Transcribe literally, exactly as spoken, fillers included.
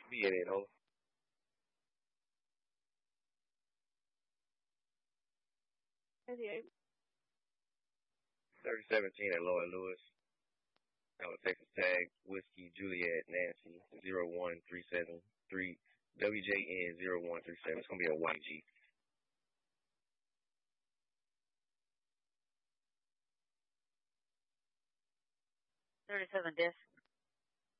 Be in it, ho. thirty-eight. thirty seventeen at Lloyd Lewis. That was Texas Tag, Whiskey, Juliet, Nancy, zero one three seven three, W J N zero one three seven. It's going to be a Y G. thirty-seven death.